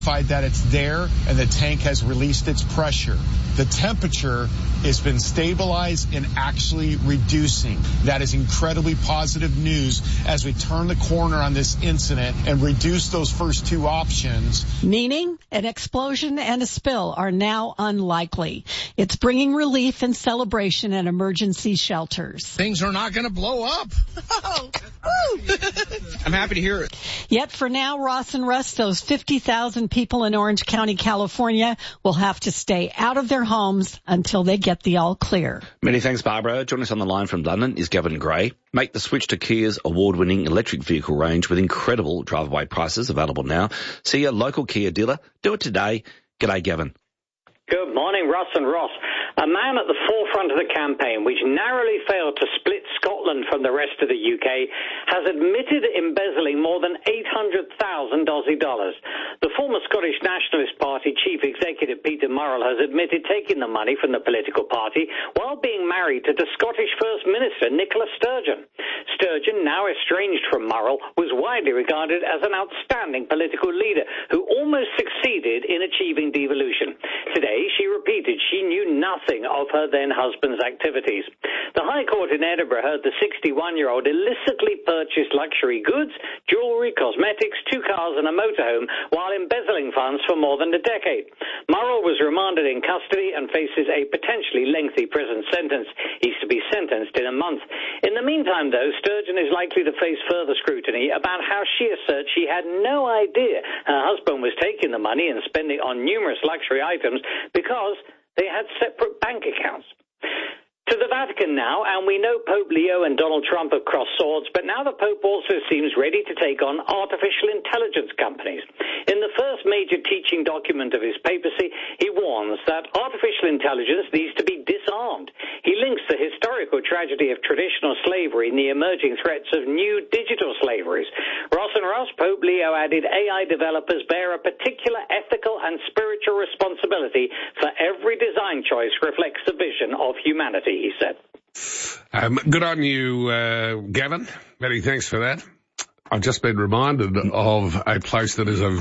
that it's there and the tank has released its pressure. The temperature has been stabilized and actually reducing. That is incredibly positive news as we turn the corner on this incident and reduce those first two options. Meaning an explosion and a spill are now unlikely. It's bringing relief and celebration at emergency shelters. Things are not going to blow up. I'm happy to hear it. Yet for now, Ross and Russ, those 50,000 people in Orange County, California, will have to stay out of their homes until they get the all clear. Many thanks, Barbara. Joining us on the line from London is Gavin Gray. Make the switch to Kia's award-winning electric vehicle range with incredible drive-away prices available now. See your local Kia dealer. Do it today. G'day, Gavin. Good morning, Russ and Ross. A man at the forefront of the campaign, which narrowly failed to split Scotland from the rest of the UK, has admitted embezzling more than 800,000 Aussie dollars. The former Scottish Nationalist Party chief executive Peter Murrell has admitted taking the money from the political party while being married to the Scottish First Minister Nicola Sturgeon. Sturgeon, now estranged from Murrell, was widely regarded as an outstanding political leader who almost succeeded in achieving devolution. Today, she repeated she knew nothing of her then-husband's activities. The High Court in Edinburgh heard the 61-year-old illicitly purchase luxury goods, jewellery, cosmetics, 2 cars and a motorhome while embezzling funds for more than a decade. Murrell was remanded in custody and faces a potentially lengthy prison sentence. He's to be sentenced in a month. In the meantime, though, Sturgeon is likely to face further scrutiny about how she asserts she had no idea her husband was taking the money and spending it on numerous luxury items because they had separate bank accounts. To the Vatican now, and we know Pope Leo and Donald Trump have crossed swords, but now the Pope also seems ready to take on artificial intelligence companies. In the first major teaching document of his papacy, he warns that artificial intelligence needs to be disarmed. He links the historical tragedy of traditional slavery and the emerging threats of new digital slaveries. Ross and Ross, Pope Leo added AI developers bear a particular ethical and spiritual responsibility for every design choice reflects the vision of humanity, he said. Good on you, Gavin. Many thanks for that. I've just been reminded of a place that is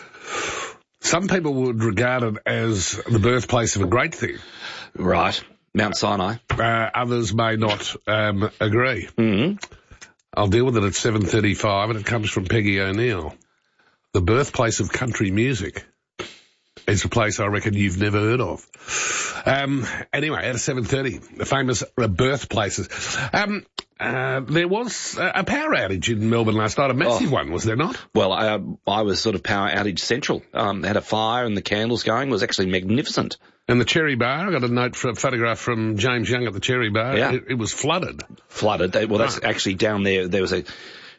some people would regard it as the birthplace of a great thing. Right. Mount Sinai. Others may not agree. Mm-hmm. I'll deal with it at 7:35, and it comes from Peggy O'Neill. The birthplace of country music. It's a place I reckon you've never heard of. Anyway, at 7:30, the famous birthplaces. There was a power outage in Melbourne last night, a massive one, was there not? Well, I was sort of power outage central. They had a fire and the candles going. It was actually magnificent. And the Cherry Bar, I got a photograph from James Young at the Cherry Bar. Yeah. It was flooded. Flooded. That's actually down there. There was a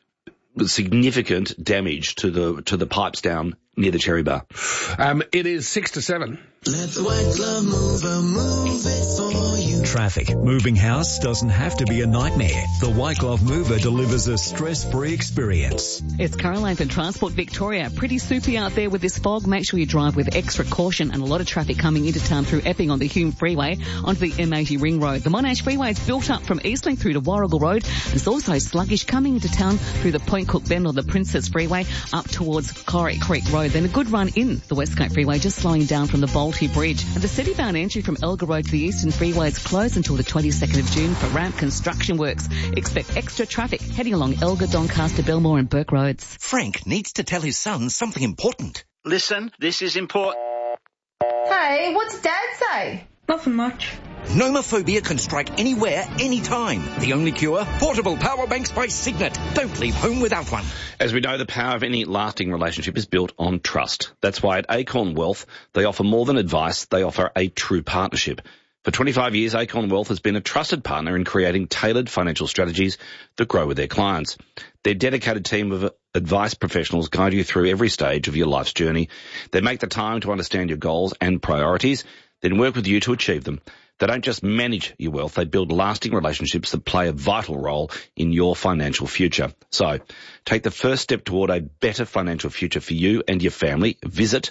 significant damage to the pipes down near the Cherry Bar. It is 6 to 7. Let the White Glove Mover move it for you. Traffic. Moving house doesn't have to be a nightmare. The White Glove Mover delivers a stress-free experience. It's Caroline from Transport Victoria. Pretty soupy out there with this fog. Make sure you drive with extra caution and a lot of traffic coming into town through Epping on the Hume Freeway onto the M80 Ring Road. The Monash Freeway is built up from Eastlink through to Warrigal Road. It's also sluggish coming into town through the Point Cook Bend or the Princess Freeway up towards Corrick Creek Road. Then a good run in the West Coast Freeway, just slowing down from the Bolty Bridge. And the city-bound entry from Elgar Road to the Eastern Freeway is closed until the 22nd of June for ramp construction works. Expect extra traffic heading along Elgar, Doncaster, Belmore and Burke Roads. Frank needs to tell his son something important. Listen, this is important. Hey, what did Dad say? Nothing much. Nomophobia can strike anywhere, anytime. The only cure? Portable power banks by Signet. Don't leave home without one. As we know, the power of any lasting relationship is built on trust. That's why at Acorn Wealth, they offer more than advice, they offer a true partnership. For 25 years, Acorn Wealth has been a trusted partner in creating tailored financial strategies that grow with their clients. Their dedicated team of advice professionals guide you through every stage of your life's journey. They make the time to understand your goals and priorities, then work with you to achieve them. They don't just manage your wealth, they build lasting relationships that play a vital role in your financial future. So, take the first step toward a better financial future for you and your family. Visit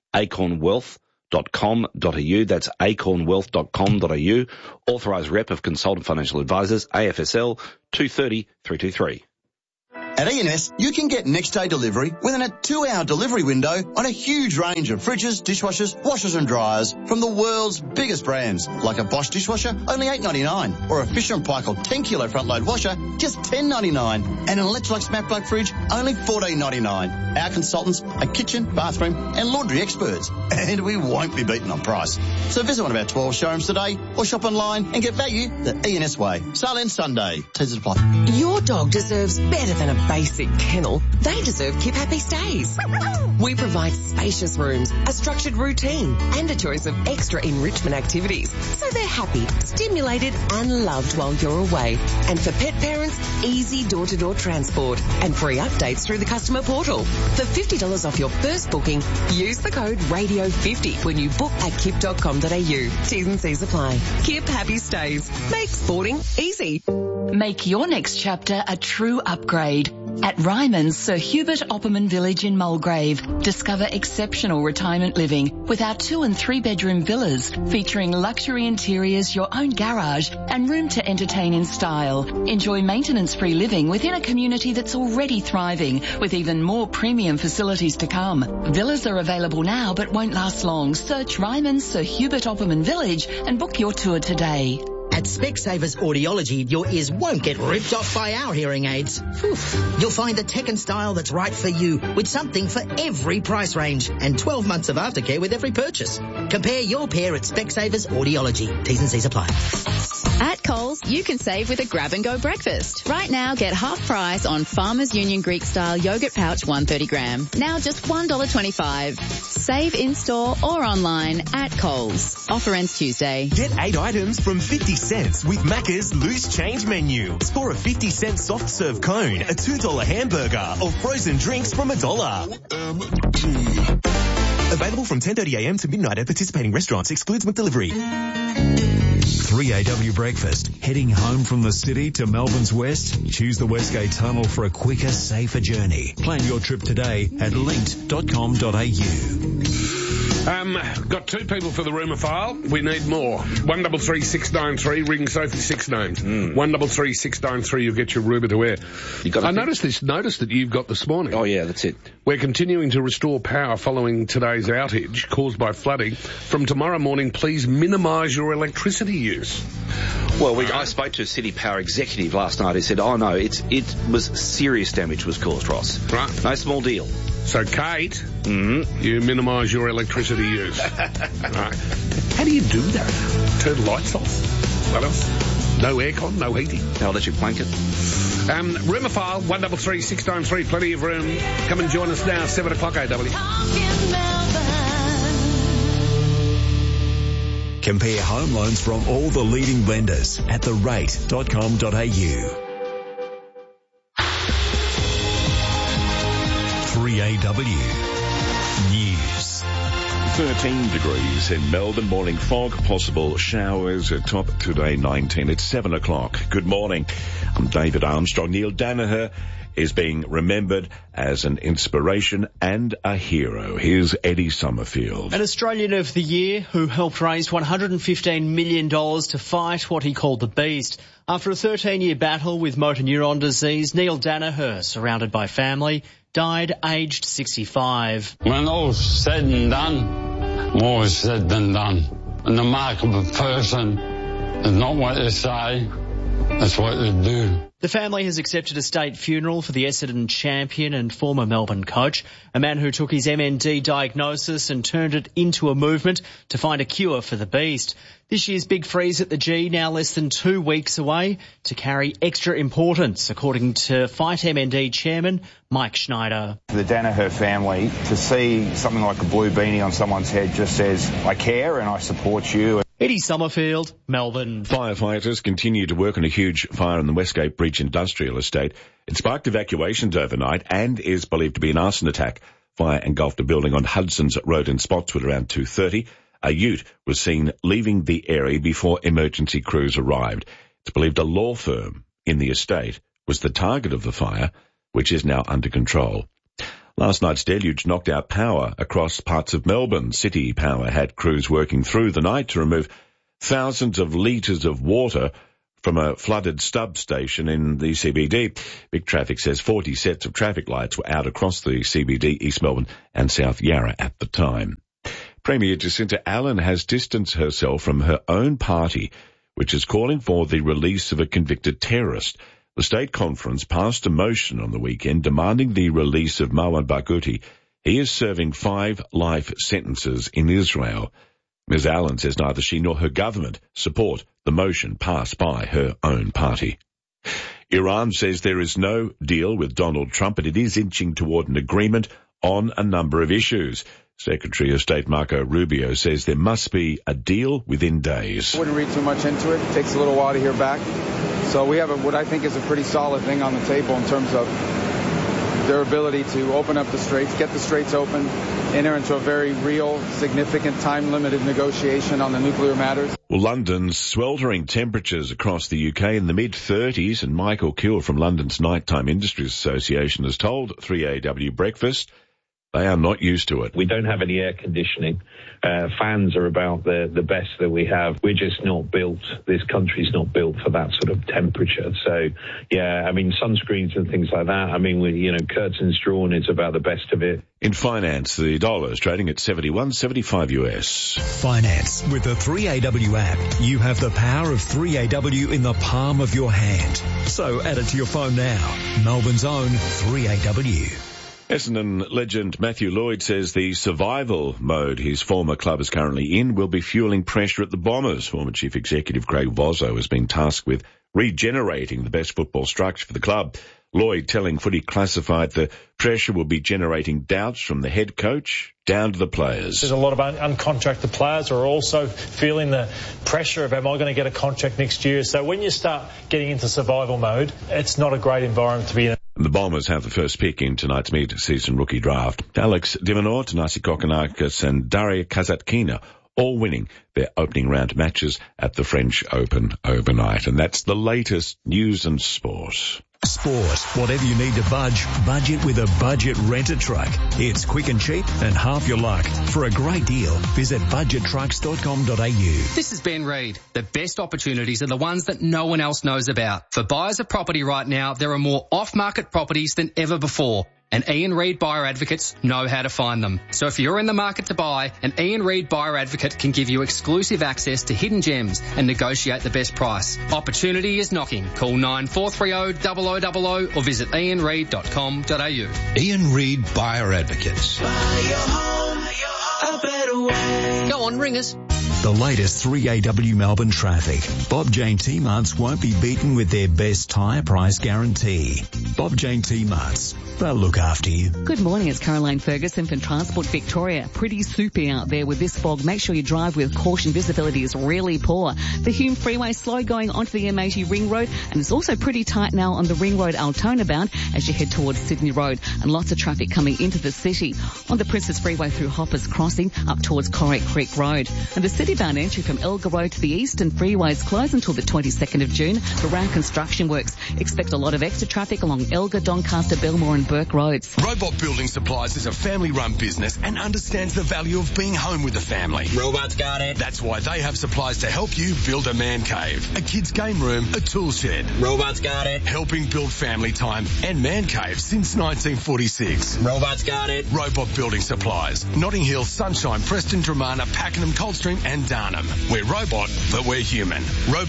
acornwealth.com.au. That's acornwealth.com.au. Authorised rep of Consultant Financial Advisors, AFSL 230323. At E&S, you can get next-day delivery within a 2-hour delivery window on a huge range of fridges, dishwashers, washers and dryers from the world's biggest brands, like a Bosch dishwasher, only $8.99, or a Fisher & Paykel 10-kilo front-load washer, just $10.99, and an Electrolux Matte Black fridge, only $14.99. Our consultants are kitchen, bathroom and laundry experts, and we won't be beaten on price. So visit one of our 12 showrooms today, or shop online and get value the E&S way. Sale ends Sunday. Teasers apply. Your dog deserves better than a basic kennel. They deserve Keep Happy Stays. We provide spacious rooms, a structured routine, and a choice of extra enrichment activities, so they're happy, stimulated and loved while you're away. And for pet parents, easy door-to-door transport and free updates through the customer portal. For $50 off your first booking, use the code RADIO50 when you book at kip.com.au. T's and C's apply. Keep Happy Stays. Make sporting easy. Make your next chapter a true upgrade. At Ryman's Sir Hubert Opperman Village in Mulgrave, discover exceptional retirement living with our 2 and 3 bedroom villas featuring luxury interiors, your own garage and room to entertain in style. Enjoy maintenance-free living within a community that's already thriving with even more premium facilities to come. Villas are available now but won't last long. Search Ryman's Sir Hubert Opperman Village and book your tour today. At Specsavers Audiology, your ears won't get ripped off by our hearing aids. You'll find the tech and style that's right for you, with something for every price range, and 12 months of aftercare with every purchase. Compare your pair at Specsavers Audiology. T's and C's apply. At Coles, you can save with a grab-and-go breakfast. Right now, get half price on Farmers Union Greek-style yogurt pouch 130 gram. Now just $1.25. Save in-store or online at Coles. Offer ends Tuesday. Get 8 items from 50 cents with Macca's Loose Change menu. Score a 50-cent soft serve cone, a $2 hamburger, or frozen drinks from $1. Available from 10:30 a.m. to midnight at participating restaurants. Excludes McDelivery. 3AW Breakfast. Heading home from the city to Melbourne's west? Choose the Westgate Tunnel for a quicker, safer journey. Plan your trip today at linked.com.au. Got 2 people for the rumour file. We need more. 133693. Ring Sophie 6 names. 133693. You'll get your rumour to air. I noticed this notice that you've got this morning. Oh, yeah, that's it. We're continuing to restore power following today's outage caused by flooding. From tomorrow morning, please minimise your electricity use. Well, I spoke to a City Power executive last night. He said, oh, no, it was serious damage was caused, Ross. Right. No small deal. So, Kate, you minimise your electricity use. Right. How do you do that? Turn the lights off? What else? No aircon, no heating. No electric blanket. Rumour file, 133693, plenty of room. Come and join us now, 7 o'clock AW. Compare home loans from all the leading lenders at therate.com.au. 3AW News. 13 degrees in Melbourne. Morning fog, possible showers at top today 19. It's 7 o'clock. Good morning. I'm David Armstrong. Neil Danaher is being remembered as an inspiration and a hero. Here's Eddie Summerfield. An Australian of the Year who helped raise $115 million to fight what he called the beast. After a 13-year battle with motor neuron disease, Neil Danaher, surrounded by family, died aged 65. When all's said and done, more is said than done. And the mark of a person is not what they say, it's what they do. The family has accepted a state funeral for the Essendon champion and former Melbourne coach, a man who took his MND diagnosis and turned it into a movement to find a cure for the beast. This year's big freeze at the G, now less than 2 weeks away, to carry extra importance, according to Fight MND chairman Mike Schneider. For the Danaher family, to see something like a blue beanie on someone's head just says, I care and I support you. Eddie Summerfield, Melbourne. Firefighters continue to work on a huge fire in the Westgate Breach Industrial Estate. It sparked evacuations overnight and is believed to be an arson attack. Fire engulfed a building on Hudson's Road in Spotswood around 2:30. A ute was seen leaving the area before emergency crews arrived. It's believed a law firm in the estate was the target of the fire, which is now under control. Last night's deluge knocked out power across parts of Melbourne. City Power had crews working through the night to remove thousands of litres of water from a flooded stub station in the CBD. Big Traffic says 40 sets of traffic lights were out across the CBD, East Melbourne and South Yarra at the time. Premier Jacinta Allen has distanced herself from her own party, which is calling for the release of a convicted terrorist. The state conference passed a motion on the weekend demanding the release of Marwan Barghouti. He is serving 5 life sentences in Israel. Ms. Allen says neither she nor her government support the motion passed by her own party. Iran says there is no deal with Donald Trump, but it is inching toward an agreement on a number of issues. Secretary of State Marco Rubio says there must be a deal within days. I wouldn't read too much into it. It takes a little while to hear back. So we have what I think is a pretty solid thing on the table in terms of their ability to open up the straits, get the straits open, enter into a very real, significant, time-limited negotiation on the nuclear matters. Well, London's sweltering temperatures across the UK in the mid-30s, and Michael Kuehl from London's Nighttime Industries Association has told 3AW Breakfast they are not used to it. We don't have any air conditioning. Fans are about the best that we have. We're just not built, this country's not built for that sort of temperature. So, yeah, I mean, sunscreens and things like that. I mean, curtains drawn is about the best of it. In finance, the dollar is trading at 71.75 US. Finance. With the 3AW app, you have the power of 3AW in the palm of your hand. So add it to your phone now. Melbourne's own 3AW. Essendon legend Matthew Lloyd says the survival mode his former club is currently in will be fueling pressure at the Bombers. Former Chief Executive Craig Vozzo has been tasked with regenerating the best football structure for the club. Lloyd telling Footy Classified the pressure will be generating doubts from the head coach down to the players. There's a lot of uncontracted players who are also feeling the pressure of am I going to get a contract next year? So when you start getting into survival mode, it's not a great environment to be in. The Bombers have the first pick in tonight's mid-season rookie draft. Alex Diminor, Tanasi Kokonakis and Daria Kazatkina all winning their opening round matches at the French Open overnight. And that's the latest news and sport. Sport. Whatever you need to budget with a budget rent-a-truck. It's quick and cheap and half your luck. For a great deal, visit budgettrucks.com.au. This is Ben Reid. The best opportunities are the ones that no one else knows about. For buyers of property right now, there are more off-market properties than ever before. And Ian Reid Buyer Advocates know how to find them. So if you're in the market to buy, an Ian Reid Buyer Advocate can give you exclusive access to hidden gems and negotiate the best price. Opportunity is knocking. Call 9430 0000 or visit ianreid.com.au. Ian Reid Buyer Advocates. Buy your home a better way. Go on, ring us. The latest 3AW Melbourne traffic. Bob Jane T-Marts won't be beaten with their best tyre price guarantee. Bob Jane T-Marts. They'll look after you. Good morning, it's Caroline Ferguson from Transport Victoria. Pretty soupy out there with this fog. Make sure you drive with caution. Visibility is really poor. The Hume Freeway slow going onto the M80 Ring Road, and it's also pretty tight now on the Ring Road Altona bound as you head towards Sydney Road, and lots of traffic coming into the city. On the Princess Freeway through Hoppers Crossing up towards Corrick Creek Road. And the city-bound entry from Elgar Road to the Eastern Freeway is closed until the 22nd of June for around construction works. Expect a lot of extra traffic along Elgar, Doncaster, Belmore and Burke Roads. Robot Building Supplies is a family-run business and understands the value of being home with a family. Robots got it. That's why they have supplies to help you build a man cave, a kid's game room, a tool shed. Robots got it. Helping build family time and man caves since 1946. Robots got it. Robot Building Supplies. Notting Hill, Sunshine, Preston, Dramana, Pakenham, Coldstream and Darnham. We're robot, but we're human.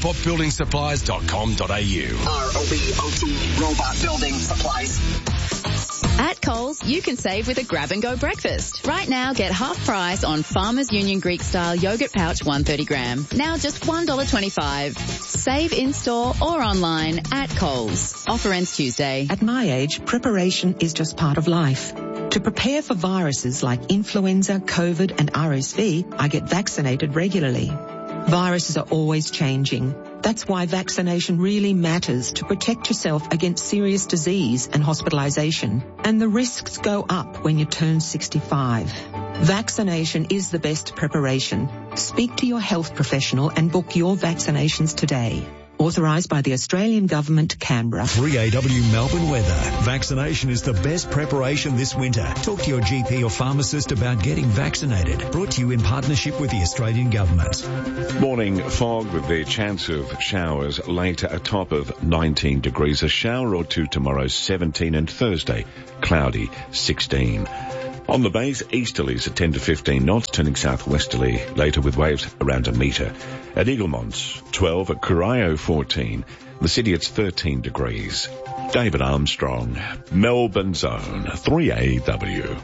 Robotbuildingsupplies.com.au. ROBOT, Robot Building Supplies. At Coles, you can save with a grab-and-go breakfast. Right now, get half price on Farmers Union Greek-style yogurt pouch 130 gram. Now just $1.25. Save in-store or online at Coles. Offer ends Tuesday. At my age, preparation is just part of life. To prepare for viruses like influenza, COVID and RSV, I get vaccinated regularly. Viruses are always changing. That's why vaccination really matters to protect yourself against serious disease and hospitalization. And the risks go up when you turn 65. Vaccination is the best preparation. Speak to your health professional and book your vaccinations today. Authorised by the Australian Government, Canberra. 3AW Melbourne weather. Vaccination is the best preparation this winter. Talk to your GP or pharmacist about getting vaccinated. Brought to you in partnership with the Australian Government. Morning fog with the chance of showers later, a top of 19 degrees. A shower or two tomorrow, 17, and Thursday, cloudy, 16. On the bays, easterlies at 10 to 15 knots, turning southwesterly later with waves around a metre. At Eaglemont, 12. At Corio, 14. The city, it's 13 degrees. David Armstrong, Melbourne's own 3AW.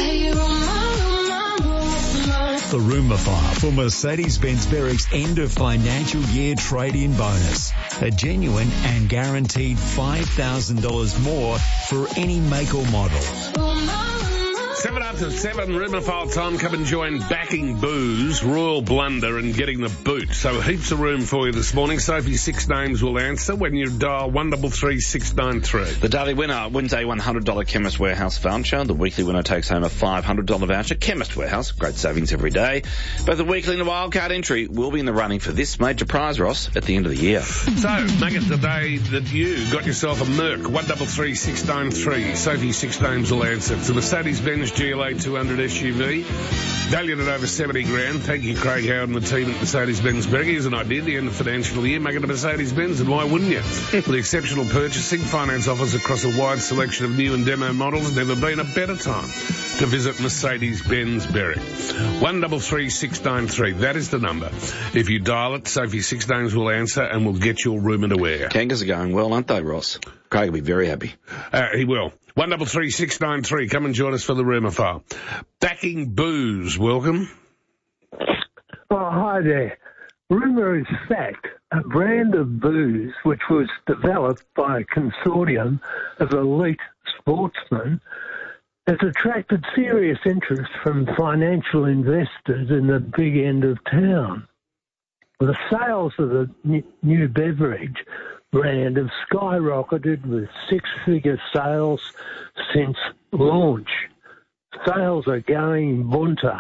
The rumour file for Mercedes-Benz Berwick's end of financial year trade-in bonus. A genuine and guaranteed $5,000 more for any make or model. 7 after 7, rumour file time. Come and join Backing Booze, Royal Blunder and Getting the Boot. So heaps of room for you this morning. Sophie's 6 names will answer when you dial 133 693. The daily winner wins a $100 Chemist Warehouse voucher. The weekly winner takes home a $500 voucher. Chemist Warehouse, great savings every day. Both the weekly and the wildcard entry will be in the running for this major prize, Ross, at the end of the year. So, make it the day that you got yourself a Merc, 133 693. Sophie's 6 names will answer. It's a Mercedes-Benz GLA 200 SUV, valued at over 70 grand. Thank you, Craig Howard and the team at Mercedes-Benz Berg. Here's an idea, the end of financial year, make it a Mercedes-Benz, and why wouldn't you? With exceptional purchasing, finance offers across a wide selection of new and demo models. Never been a better time to visit Mercedes-Benz Berg. 133 693, that is the number. If you dial it, Sophie 6 names will answer and we'll get your rumour to wear. Kangas are going well, aren't they, Ross? Craig will be very happy. He will. 133 693. Come and join us for the rumour file. Backing Booze, welcome. Oh, hi there. Rumour is Fact, a brand of booze which was developed by a consortium of elite sportsmen, has attracted serious interest from financial investors in the big end of town. The sales of the new beverage brand have skyrocketed with 6-figure sales since launch. Sales are going bunter.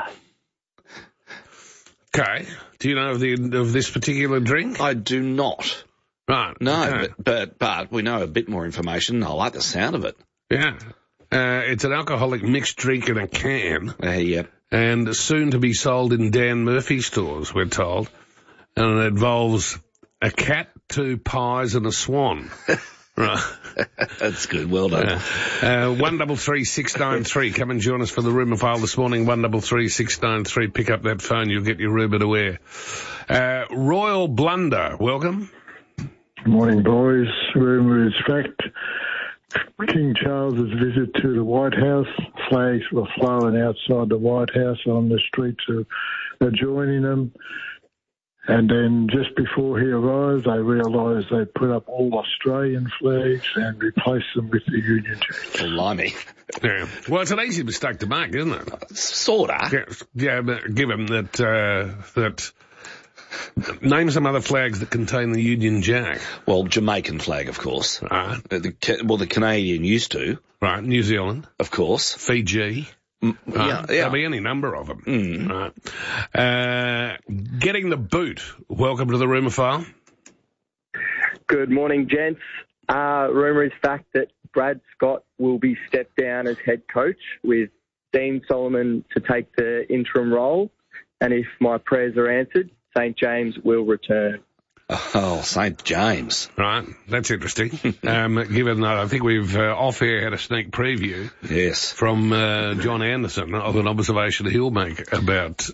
Okay. Do you know of this particular drink? I do not. Right. No, okay. but we know a bit more information. I like the sound of it. Yeah. It's an alcoholic mixed drink in a can. Yeah. And soon to be sold in Dan Murphy stores, we're told. And it involves a cat, 2 pies and a swan. Right. That's good. Well done. 133 693. Come and join us for the rumour file this morning. 133 693. Pick up that phone. You'll get your rumour to wear. Royal Blunder, welcome. Good morning, boys. Rumour is fact. King Charles's visit to the White House. Flags were flowing outside the White House on the streets adjoining them. And then just before he arrived, they realised they'd put up all Australian flags and replaced them with the Union Jack. Blimey. Yeah. Well, it's an easy mistake to make, isn't it? Sorta. Yeah, but given that name some other flags that contain the Union Jack. Well, Jamaican flag, of course. Right. The Canadian used to. Right. New Zealand. Of course. Fiji. Yeah. There'll be any number of them. Right. Getting the Boot. Welcome to the rumour file. Good morning, gents. Rumour is fact that Brad Scott will be stepped down as head coach with Dean Solomon to take the interim role. And if my prayers are answered, St. James will return. Oh, St. James. Right, that's interesting. Given that I think we've off-air had a sneak preview. Yes. From John Anderson of an observation he'll make about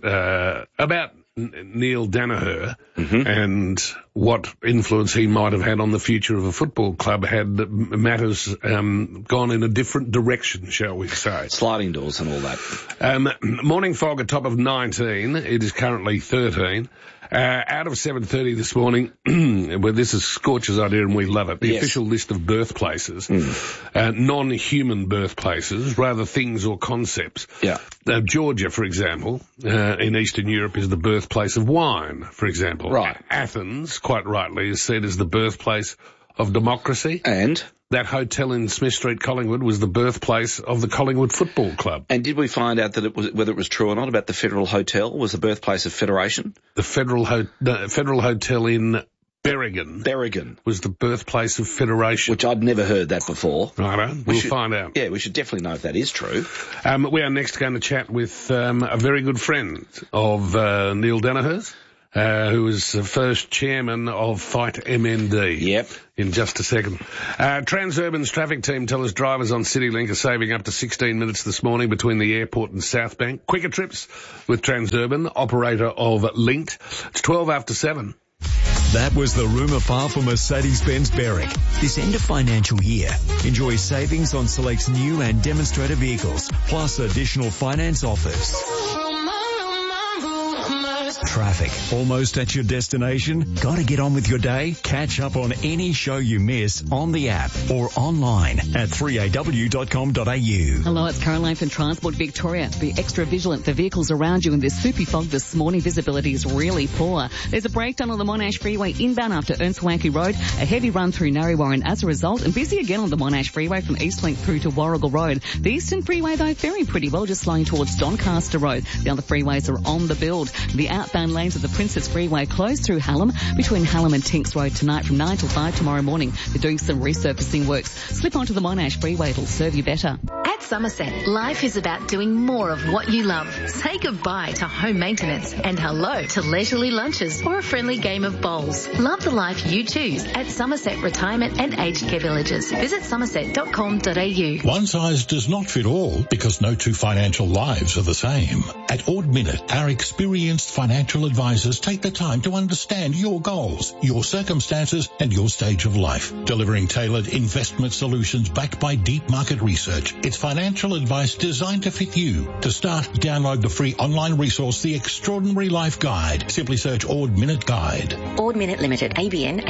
Neil Danaher and what influence he might have had on the future of a football club had matters gone in a different direction, shall we say. Sliding doors and all that. Morning fog, a top of 19. It is currently 13. Out of 7:30 this morning, well, this is Scorch's idea and we love it, the official list of birthplaces, non-human birthplaces, rather things or concepts. Yeah. Georgia, for example, in Eastern Europe is the birthplace of wine, for example. Right. Athens, quite rightly, is said as the birthplace of democracy. And? That hotel in Smith Street, Collingwood, was the birthplace of the Collingwood Football Club. And did we find out that whether it was true or not about the Federal Hotel was the birthplace of Federation? The Federal Hotel in Berrigan was the birthplace of Federation. Which I'd never heard that before. Righto, we'll find out. Yeah, we should definitely know if that is true. We are next going to chat with a very good friend of Neil Danaher's, who was the first chairman of Fight MND. Yep. In just a second. Transurban's traffic team tell us drivers on CityLink are saving up to 16 minutes this morning between the airport and South Bank. Quicker trips with Transurban, operator of Linked. It's 12 after 7. That was the rumour file for Mercedes-Benz Berwick. This end of financial year, enjoy savings on select new and demonstrator vehicles, plus additional finance offers. Traffic. Almost at your destination? Gotta get on with your day? Catch up on any show you miss on the app or online at 3aw.com.au. Hello, it's Caroline from Transport Victoria. Be extra vigilant for vehicles around you in this soupy fog this morning. Visibility is really poor. There's a breakdown on the Monash Freeway inbound after Ernstwacky Road. A heavy run through Narrewarren as a result, and busy again on the Monash Freeway from Eastlink through to Warrigal Road. The Eastern Freeway, though, faring pretty well, just slowing towards Doncaster Road. The other freeways are on the build. The outbound lanes of the Princess Freeway closed through Hallam, between Hallam and Tinks Road tonight from 9 till 5 tomorrow morning. They're doing some resurfacing works. Slip onto the Monash Freeway, it'll serve you better. At Somerset, life is about doing more of what you love. Say goodbye to home maintenance and hello to leisurely lunches or a friendly game of bowls. Love the life you choose at Somerset Retirement and Aged Care Villages. Visit somerset.com.au. One size does not fit all because no two financial lives are the same. At Ord Minnett, our experienced financial advisors take the time to understand your goals, your circumstances, and your stage of life, delivering tailored investment solutions backed by deep market research. It's financial advice designed to fit you. To start, download the free online resource, The Extraordinary Life Guide. Simply search Ord Minnett Guide. Ord Minnett Limited, ABN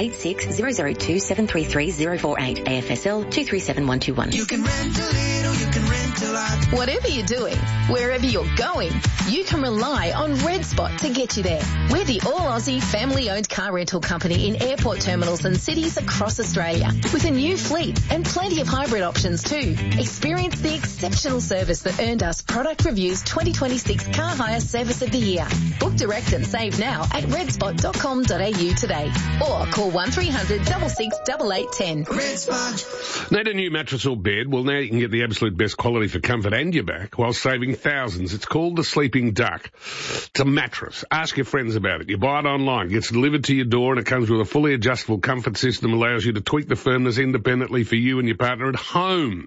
8600273348, AFSL 237121. You can rent a little, you can rent a lot. Whatever you're doing, wherever you're going, you can rely on Red Spot to get you there. We're the all-Aussie family-owned car rental company in airport terminals and cities across Australia, with a new fleet and plenty of hybrid options too. Experience the exceptional service that earned us Product Review's 2026 Car Hire Service of the Year. Book direct and save now at redspot.com.au today, or call 1300 66 8810. Red Spot. Need a new mattress or bed? Well, now you can get the absolute best quality for comfort and your back while saving thousands. It's called the Sleeping Duck. It's a mattress. Ask your friends about it. You buy it online, gets delivered to your door, and it comes with a fully adjustable comfort system, allows you to tweak the firmness independently for you and your partner at home.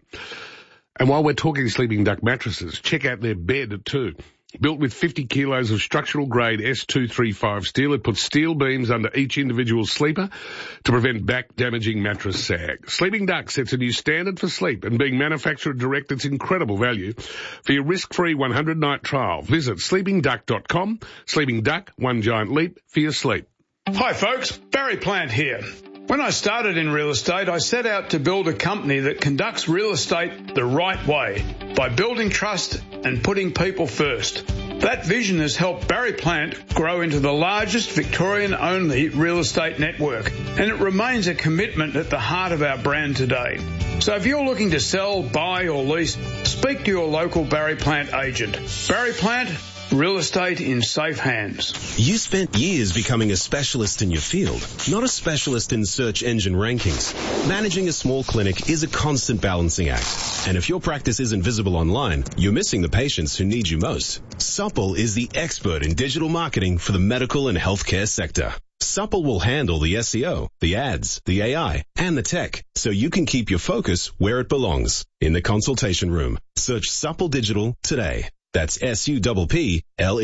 And while we're talking Sleeping Duck mattresses, check out their bed too. Built with 50 kilos of structural grade S235 steel, it puts steel beams under each individual sleeper to prevent back damaging mattress sag. Sleeping Duck sets a new standard for sleep, and being manufactured direct, it's incredible value. For your risk-free 100-night trial, visit sleepingduck.com. Sleeping Duck, one giant leap for your sleep. Hi folks, Barry Plant here. When I started in real estate, I set out to build a company that conducts real estate the right way by building trust and putting people first. That vision has helped Barry Plant grow into the largest Victorian-only real estate network, and it remains a commitment at the heart of our brand today. So if you're looking to sell, buy or lease, speak to your local Barry Plant agent. Barry Plant, real estate in safe hands. You spent years becoming a specialist in your field, not a specialist in search engine rankings. Managing a small clinic is a constant balancing act. And if your practice isn't visible online, you're missing the patients who need you most. Supple is the expert in digital marketing for the medical and healthcare sector. Supple will handle the SEO, the ads, the AI, and the tech, so you can keep your focus where it belongs, in the consultation room. Search Supple Digital today. That's SUPPLE.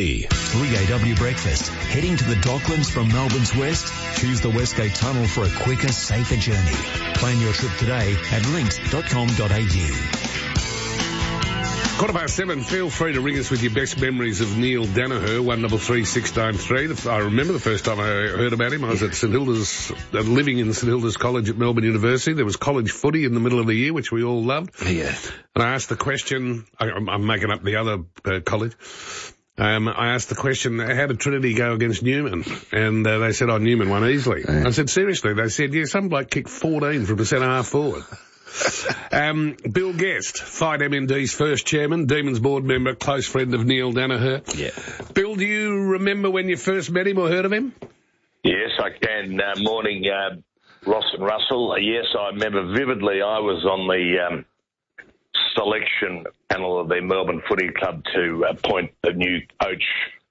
3AW Breakfast. Heading to the Docklands from Melbourne's west? Choose the Westgate Tunnel for a quicker, safer journey. Plan your trip today at links.com.au. 7:15, feel free to ring us with your best memories of Neil Danaher, 133 693. I remember the first time I heard about him. I was at St Hilda's, living in St Hilda's College at Melbourne University. There was college footy in the middle of the year, which we all loved. Yeah. And I asked the question, I'm making up the other college. I asked the question, how did Trinity go against Newman? And they said, Newman won easily. I said, seriously? They said, yeah, some bloke kicked 14 from the centre-half forward. Bill Guest, Fight MND's first chairman, Demons board member, close friend of Neil Danaher. Yeah. Bill, do you remember when you first met him or heard of him? Yes, I can. Morning, Ross and Russell. Yes, I remember vividly I was on the selection panel of the Melbourne Footy Club to appoint the new coach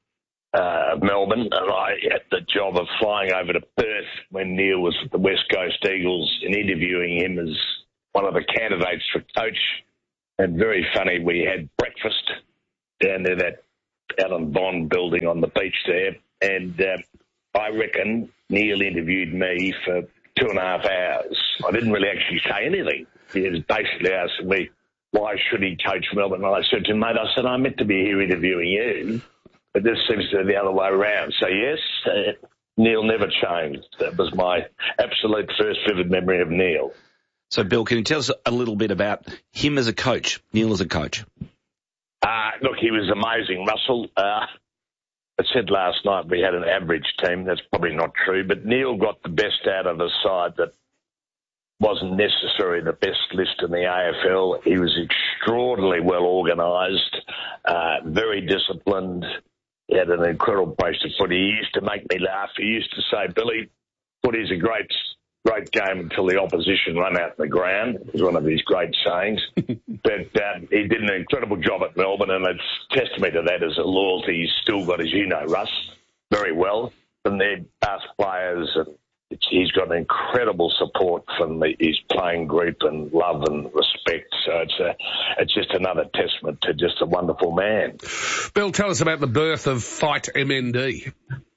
of Melbourne, and I had the job of flying over to Perth when Neil was with the West Coast Eagles and interviewing him as one of the candidates for coach. And very funny, we had breakfast down there, that Alan Bond building on the beach there, and I reckon Neil interviewed me for 2.5 hours. I didn't really actually say anything. He was basically asking me, why should he coach Melbourne? And I said to him, mate, I said, I'm meant to be here interviewing you, but this seems to be the other way around. So, yes, Neil never changed. That was my absolute first vivid memory of Neil. So, Bill, can you tell us a little bit about him as a coach, Neil as a coach? Look, he was amazing, Russell. I said last night we had an average team. That's probably not true, but Neil got the best out of the side that wasn't necessarily the best list in the AFL. He was extraordinarily well organised, very disciplined. He had an incredible place to footy. He used to make me laugh. He used to say, Billy, footy's a great game until the opposition run out in the ground. It was one of his great sayings. But he did an incredible job at Melbourne, and it's testament to that as a loyalty he's still got, as you know, Russ, very well from their past players. And he's got incredible support from his playing group and love and respect. So it's just another testament to just a wonderful man. Bill, tell us about the birth of Fight MND.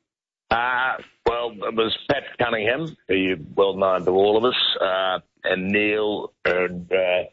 Well, it was Pat Cunningham, who you're well known to all of us, and Neil and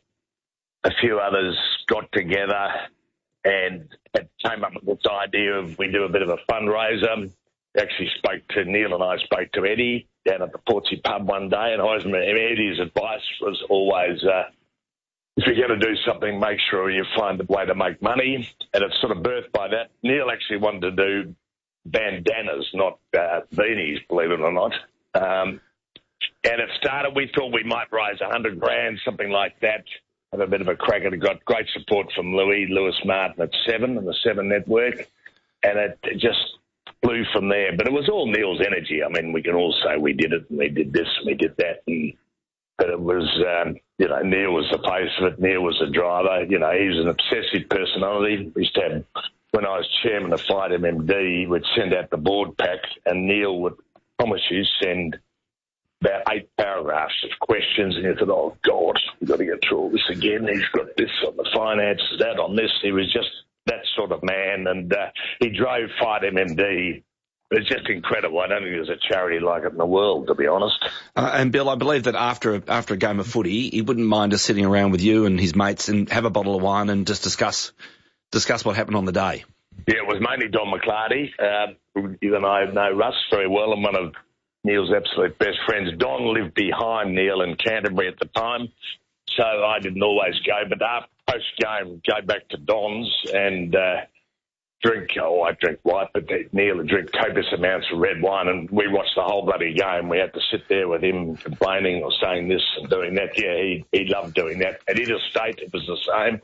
a few others got together and came up with this idea of we do a bit of a fundraiser. Neil and I spoke to Eddie down at the Portsea pub one day, and Eddie's advice was always, if you're going to do something, make sure you find a way to make money, and it's sort of birthed by that. Neil actually wanted to do bandanas, not beanies, believe it or not. And it started, we thought we might raise $100,000, something like that. Have a bit of a crack at it. Got great support from Lewis Martin at Seven and the Seven Network, and it just flew from there. But it was all Neil's energy. I mean, we can all say we did it and we did this and we did that, but it was, Neil was the face of it. Neil was the driver. He was an obsessive personality. We used to have, when I was chairman of Fight MMD, we'd send out the board pack, and Neil would, I promise you, send about 8 paragraphs of questions, and you thought, oh, God, we've got to get through all this again. He's got this on the finances, that on this. He was just that sort of man, and he drove Fight MMD. It's just incredible. I don't think there's a charity like it in the world, to be honest. And, Bill, I believe that after a game of footy, he wouldn't mind just sitting around with you and his mates and have a bottle of wine and just discuss what happened on the day. Yeah, it was mainly Don McClarty. You and I know Russ very well, and one of Neil's absolute best friends. Don lived behind Neil in Canterbury at the time, so I didn't always go. But after post-game, go back to Don's and drink, I drink white, but Neil would drink copious amounts of red wine, and we watched the whole bloody game. We had to sit there with him complaining or saying this and doing that. Yeah, he loved doing that. At Interstate, it was the same.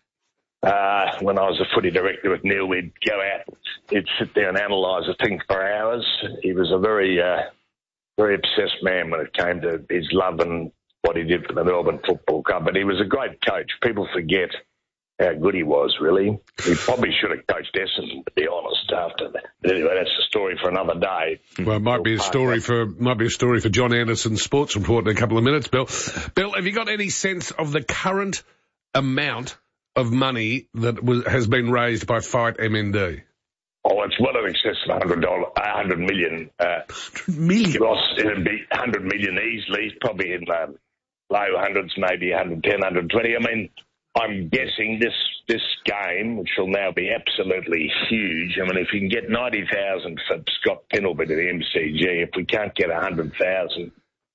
When I was a footy director with Neil, we'd go out, he'd sit there and analyse a thing for hours. He was a very, very obsessed man when it came to his love and what he did for the Melbourne Football Club. But he was a great coach. People forget how good he was, really. He probably should have coached Essendon, to be honest, after that. But anyway, that's a story for another day. Well, it might be a story for John Anderson's Sports Report in a couple of minutes, Bill. Bill, have you got any sense of the current amount of money that has been raised by Fight MND? Oh, it's well in excess of $100 million. Million? Ross, it'd be $100 million easily, probably in low hundreds, maybe 110, 120. I mean, I'm guessing this game, which will now be absolutely huge. I mean, if you can get 90,000 for Scott Pendlebury to the MCG, if we can't get 100,000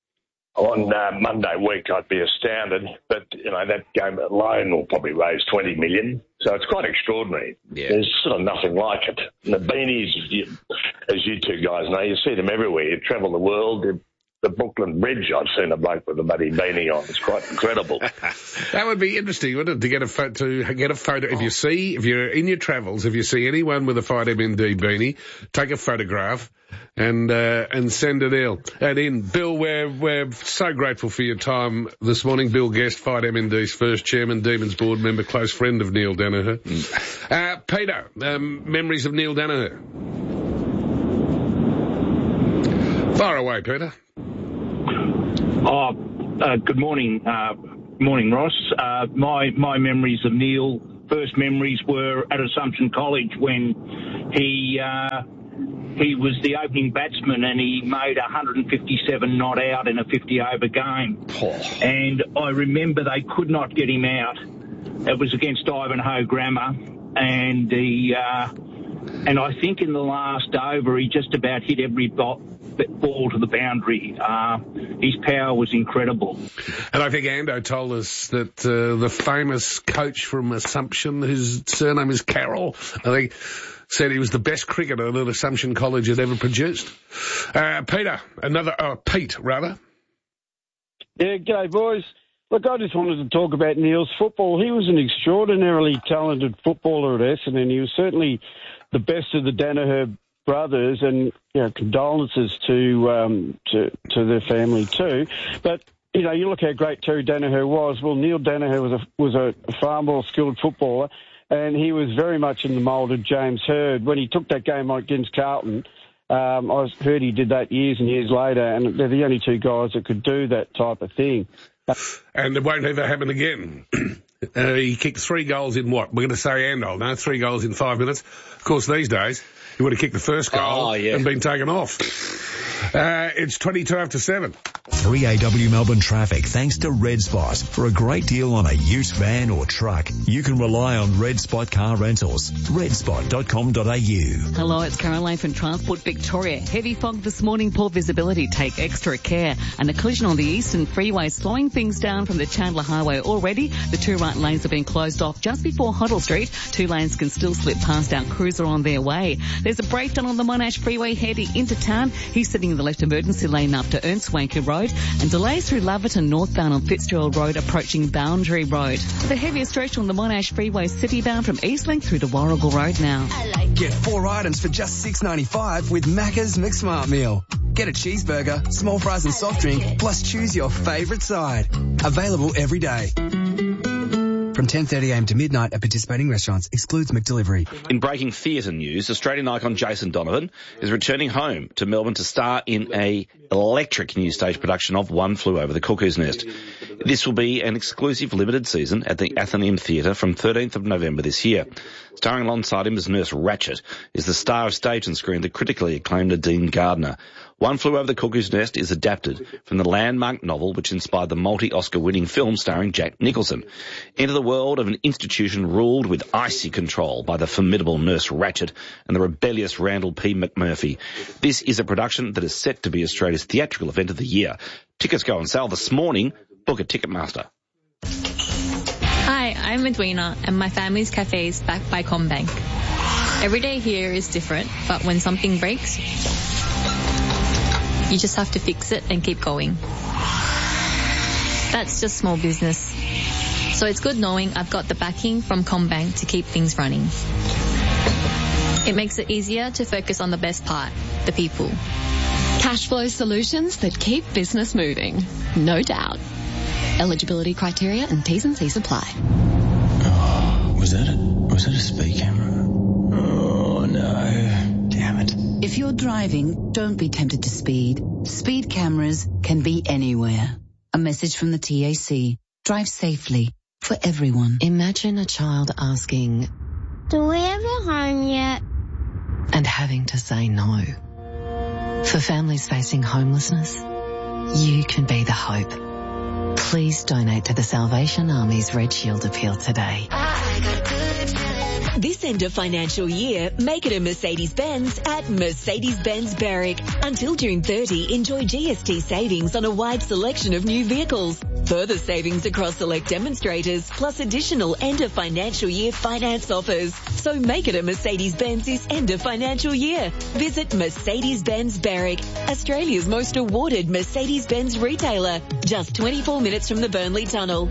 on Monday week, I'd be astounded. But, that game alone will probably raise 20 million. So it's quite extraordinary. Yeah. There's sort of nothing like it. And the beanies, as you two guys know, you see them everywhere. You travel the world. the Brooklyn Bridge. I've seen a bloke with a bloody beanie on. It's quite incredible. That would be interesting, wouldn't it, to get a photo. If you're in your travels, if you see anyone with a Fight MND beanie, take a photograph and send it in. Bill, we're so grateful for your time this morning. Bill Guest, Fight MND's first chairman, Demons board member, close friend of Neil Danaher. Peter, memories of Neil Danaher. Far away, Peter. Good morning. Morning, Ross. My memories of Neil, first memories were at Assumption College when he was the opening batsman and he made 157 not out in a 50-over game. And I remember they could not get him out. It was against Ivanhoe Grammar, and and I think in the last over he just about hit every ball to the boundary. His power was incredible. And I think Ando told us that the famous coach from Assumption, whose surname is Carroll, I think, said he was the best cricketer that Assumption College had ever produced. Pete, rather. Yeah, g'day, boys. Look, I just wanted to talk about Neil's football. He was an extraordinarily talented footballer at Essendon, and he was certainly the best of the Danaher brothers, and condolences to their family too. But you look how great Terry Danaher was. Well, Neil Danaher was a far more skilled footballer, and he was very much in the mould of James Hird. When he took that game against Carlton, I heard he did that years and years later, and they're the only two guys that could do that type of thing. And it won't ever happen again. He kicked 3 goals in what? We're going to say Andol, no? 3 goals in 5 minutes. Of course, these days, he would have kicked the first goal and been taken off. It's 22 after 7. 3AW Melbourne traffic thanks to Red Spot. For a great deal on a ute, van or truck, you can rely on Red Spot Car Rentals. redspot.com.au. Hello, it's Caroline from Transport Victoria. Heavy fog this morning, poor visibility. Take extra care. And a collision on the Eastern Freeway slowing things down from the Chandler Highway already. The 2 right lanes have been closed off just before Hoddle Street. 2 lanes can still slip past our cruiser on their way. There's a breakdown on the Monash Freeway heading into town. He's sitting in the left emergency lane up to Ernst Wanker Road, and delays through Laverton northbound on Fitzgerald Road approaching Boundary Road. The heaviest stretch on the Monash Freeway citybound from Eastlink through to Warrigal Road now. Get 4 items for just $6.95 with Macca's McSmart Meal. Get a cheeseburger, small fries and soft drink, plus choose your favourite side. Available every day. From 10:30am to midnight at participating restaurants. Excludes McDelivery. In breaking theatre news, Australian icon Jason Donovan is returning home to Melbourne to star in a electric new stage production of One Flew Over the Cuckoo's Nest. This will be an exclusive limited season at the Athenaeum Theatre from 13th of November this year. Starring alongside him as Nurse Ratched is the star of stage and screen, the critically acclaimed Nadine Gardner. One Flew Over the Cuckoo's Nest is adapted from the landmark novel which inspired the multi-Oscar winning film starring Jack Nicholson. Enter the world of an institution ruled with icy control by the formidable Nurse Ratched and the rebellious Randall P. McMurphy. This is a production that is set to be Australia's theatrical event of the year. Tickets go on sale this morning. Book at Ticketmaster. Hi, I'm Edwina, and my family's cafe is backed by CommBank. Every day here is different, but when something breaks, you just have to fix it and keep going. That's just small business. So it's good knowing I've got the backing from CommBank to keep things running. It makes it easier to focus on the best part, the people. Cash flow solutions that keep business moving. No doubt. Eligibility criteria and T's and C's apply. Oh, was that a speed camera? Oh no. Damn it. If you're driving, don't be tempted to speed. Speed cameras can be anywhere. A message from the TAC. Drive safely for everyone. Imagine a child asking, "Do we have a home yet?" and having to say no. For families facing homelessness, you can be the hope. Please donate to the Salvation Army's Red Shield appeal today. I got a good feeling. This end of financial year, make it a Mercedes-Benz at Mercedes-Benz Berwick. Until June 30, enjoy GST savings on a wide selection of new vehicles. Further savings across select demonstrators, plus additional end of financial year finance offers. So make it a Mercedes-Benz this end of financial year. Visit Mercedes-Benz Berwick, Australia's most awarded Mercedes-Benz retailer. Just 24 minutes from the Burnley Tunnel.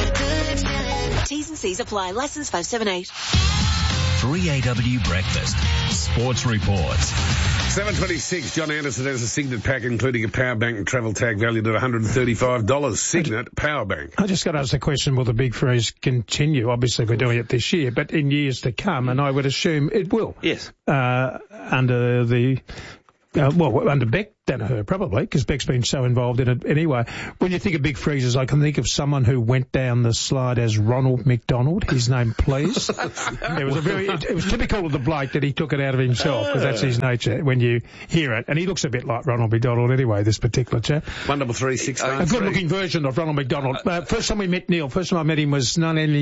T's and C's apply. Licence 578. 3AW Breakfast. Sports Reports. 7.26, John Anderson has a Signet pack including a power bank and travel tag valued at $135. Signet power bank. I just got to ask the question, will the big freeze continue? Obviously we're doing it this year, but in years to come, and I would assume it will. Yes. Under Beck Danaher, probably, because Beck's been so involved in it anyway. When you think of big freezes, I can think of someone who went down the slide as Ronald McDonald. His name, please. It was typical of the bloke that he took it out of himself, because that's his nature when you hear it. And he looks a bit like Ronald McDonald anyway, this particular chap. 13369. A good-looking version of Ronald McDonald. First time we met Neil, first time I met him was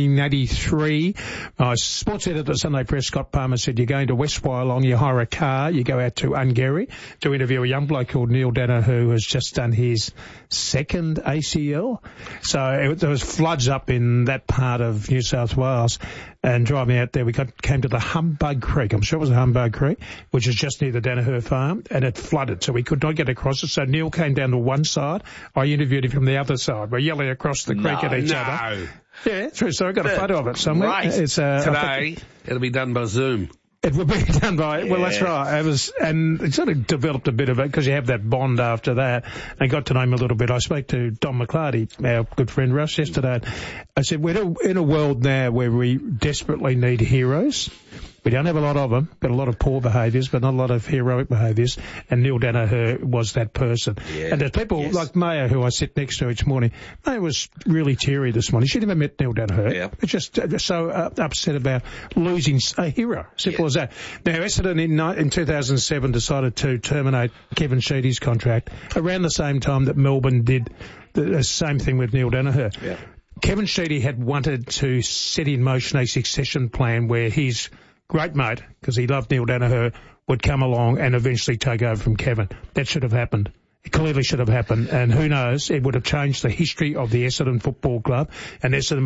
1983. My sports editor at Sunday Press, Scott Palmer, said, you're going to West Wyalong, you hire a car, you go out to Ungary to interview a young bloke called Neil Danaher, who has just done his second ACL. So there was floods up in that part of New South Wales, and driving out there, came to the Humbug Creek. I'm sure it was a Humbug Creek, which is just near the Danaher farm, and it flooded, so we could not get across it. So Neil came down to one side. I interviewed him from the other side. We're yelling across the creek at each other. Yeah, true. So I got a photo of it somewhere. Right. It's, today, it'll be done by Zoom. It will be done by, well, that's right. And it sort of developed a bit of it because you have that bond after that. I got to know him a little bit. I spoke to Don McClarty, our good friend Russ, yesterday. I said, we're in a world now where we desperately need heroes. We don't have a lot of them, got a lot of poor behaviours, but not a lot of heroic behaviours. And Neil Danaher was that person. Yeah. And there's people like Maya, who I sit next to each morning. Maya was really teary this morning. She never met Neil Danaher. Yeah. It's just so upset about losing a hero. Simple as that. Now, Essendon in 2007 decided to terminate Kevin Sheedy's contract around the same time that Melbourne did the same thing with Neil Danaher. Yeah. Kevin Sheedy had wanted to set in motion a succession plan where his great mate, because he loved Neil Danaher, would come along and eventually take over from Kevin. That should have happened. It clearly should have happened, and who knows, it would have changed the history of the Essendon Football Club, and Essendon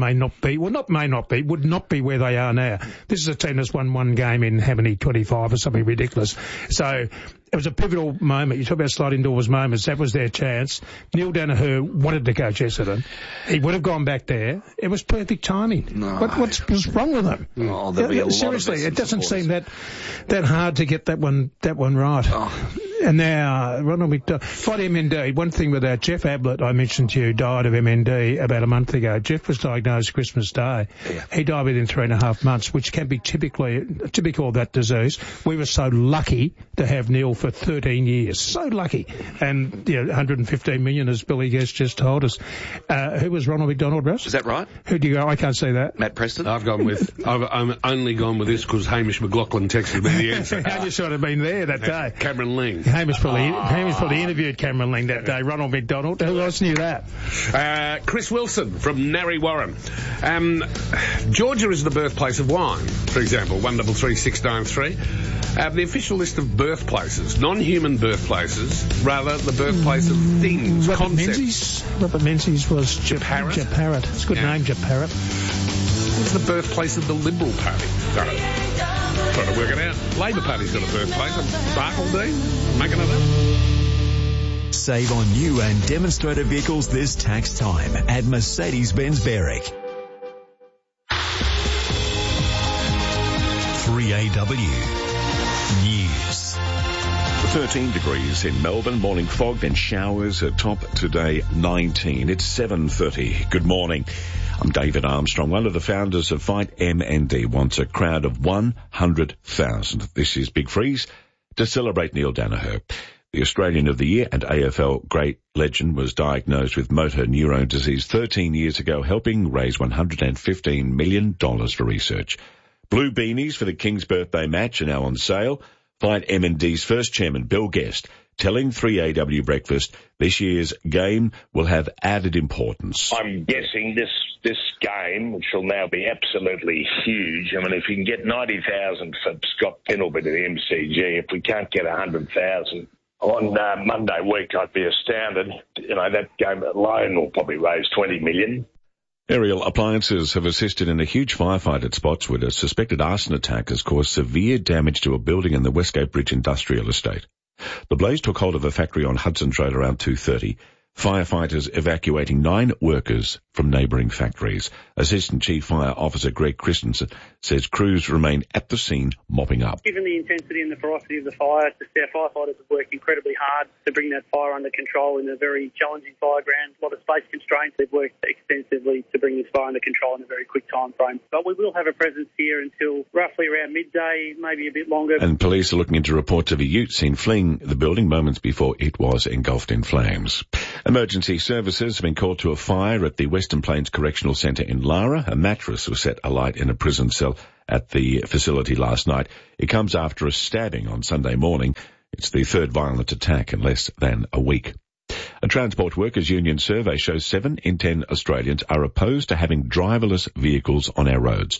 would not be where they are now. This is a team that's won one game in how many, 25 or something ridiculous. So it was a pivotal moment. You talk about sliding doors moments. That was their chance. Neil Danaher wanted to coach Essendon. He would have gone back there. It was perfect timing. No. What's wrong with him? Oh, there'll be a lot seriously, of it doesn't seem that hard to get that one right. Oh. And now, Ronald McDonald, what MND, one thing with that, Jeff Ablett, I mentioned to you, died of MND about a month ago. Jeff was diagnosed Christmas Day. Yeah. He died within 3.5 months, which can be typical of that disease. We were so lucky to have Neil for 13 years. So lucky. And, $115 million, as Billy Guest just told us. Who was Ronald McDonald, Russ? Is that right? Who do you go? I can't see that. Matt Preston? I've only gone with this because Hamish McLaughlin texted me the answer. I just should have been there that day. Cameron Ling. Hamish probably interviewed Cameron Ling that day. Ronald McDonald. Who else knew that? Chris Wilson from Narre Warren. Georgia is the birthplace of wine, for example, 133 693. The official list of birthplaces, non-human birthplaces, rather the birthplace of things, concepts. Robert Menzies was Japarut. It's a good name, Japarut. It's the birthplace of the Liberal Party. Trying to work it out. Labor Party's got a birthplace. Barcaldine, making it up. Save on new and demonstrator vehicles this tax time at Mercedes-Benz Berwick. 3AW News. 13 degrees in Melbourne, morning fog, then showers, a top today 19. It's 7:30. Good morning. I'm David Armstrong. One of the founders of Fight MND wants a crowd of 100,000. This is Big Freeze to celebrate Neil Danaher. The Australian of the Year and AFL great legend was diagnosed with motor neurone disease 13 years ago, helping raise $115 million for research. Blue beanies for the King's birthday match are now on sale. Fight M&D's first chairman, Bill Guest, telling 3AW Breakfast this year's game will have added importance. I'm guessing this game, which will now be absolutely huge. I mean, if you can get 90,000 for Scott Pendlebury to the MCG, if we can't get 100,000 on Monday week, I'd be astounded. You know, that game alone will probably raise 20 million. Aerial appliances have assisted in a huge firefight at Spotswood. A suspected arson attack has caused severe damage to a building in the Westgate Bridge Industrial Estate. The blaze took hold of a factory on Hudson's Road around 2:30. Firefighters evacuating 9 workers from neighbouring factories. Assistant Chief Fire Officer Greg Christensen says crews remain at the scene mopping up. Given the intensity and the ferocity of the fire, our firefighters have worked incredibly hard to bring that fire under control in a very challenging fire ground. A lot of space constraints. They've worked extensively to bring this fire under control in a very quick time frame. But we will have a presence here until roughly around midday, maybe a bit longer. And police are looking into reports of a ute seen fleeing the building moments before it was engulfed in flames. Emergency services have been called to a fire at the Western Plains Correctional Centre in Lara. A mattress was set alight in a prison cell at the facility last night. It comes after a stabbing on Sunday morning. It's the third violent attack in less than a week. A Transport Workers Union survey shows 7 in 10 Australians are opposed to having driverless vehicles on our roads.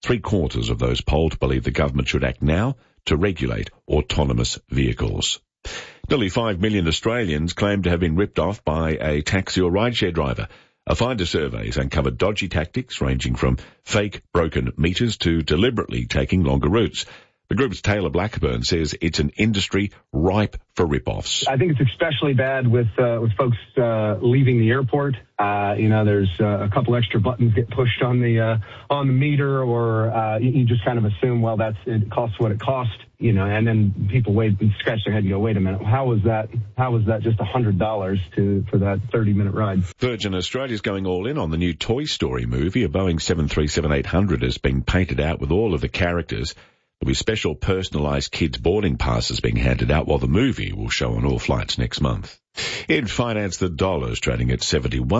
3/4 of those polled believe the government should act now to regulate autonomous vehicles. Nearly 5 million Australians claim to have been ripped off by a taxi or rideshare driver. A Finder survey has uncovered dodgy tactics ranging from fake broken meters to deliberately taking longer routes. The group's Taylor Blackburn says it's an industry ripe for rip-offs. I think it's especially bad with folks leaving the airport. There's a couple extra buttons get pushed on the meter, or you just kind of assume, well, it costs what it costs, and then people wait and scratch their head and go, wait a minute, how was that just $100 for that 30-minute ride? Virgin Australia is going all in on the new Toy Story movie. A Boeing 737-800 has been painted out with all of the characters. There'll be special personalised kids boarding passes being handed out, while the movie will show on all flights next month. In finance, the dollar's trading at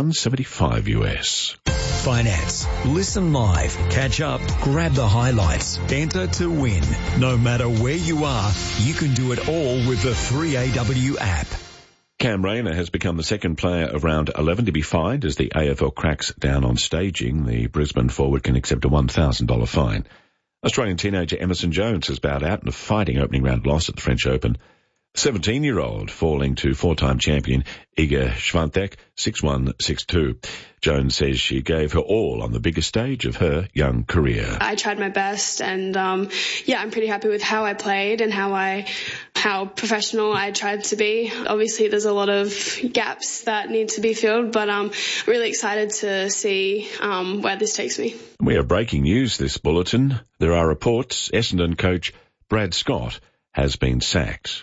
71.75 US. Finance. Listen live, catch up, grab the highlights, enter to win. No matter where you are, you can do it all with the 3AW app. Cam Rayner has become the second player of round 11 to be fined as the AFL cracks down on staging. The Brisbane forward can accept a $1,000 fine. Australian teenager Emerson Jones has bowed out in a fighting opening round loss at the French Open. 17-year-old falling to 4-time champion Iga Swiatek 6-1, 6-2. Jones says she gave her all on the biggest stage of her young career. I tried my best, and I'm pretty happy with how I played and how professional I tried to be. Obviously, there's a lot of gaps that need to be filled, but I'm really excited to see where this takes me. We have breaking news this bulletin. There are reports Essendon coach Brad Scott has been sacked.